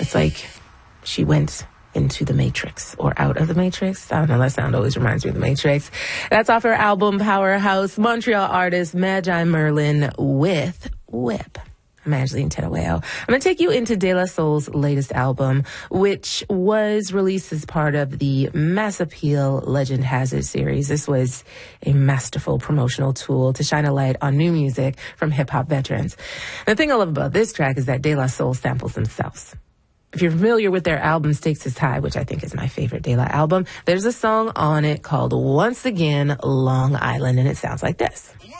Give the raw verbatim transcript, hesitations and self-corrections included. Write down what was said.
It's like she went into the Matrix or out of the Matrix. I don't know, that sound always reminds me of the Matrix. That's off her album Powerhouse, Montreal artist Magi Merlin with Whip. I'm Angeline Tedaweo. I'm going to take you into De La Soul's latest album, which was released as part of the Mass Appeal Legend Has It series. This was a masterful promotional tool to shine a light on new music from hip-hop veterans. The thing I love about this track is that De La Soul samples themselves. If you're familiar with their album Stakes is High, which I think is my favorite De La album, there's a song on it called Once Again, Long Island, and it sounds like this.